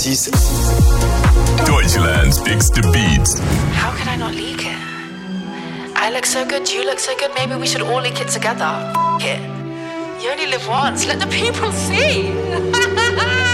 6. Deutschland picks the beats. How can I not leak it? I look so good, you look so good, maybe we should all leak it together. F*** it. You only live once, let the people see.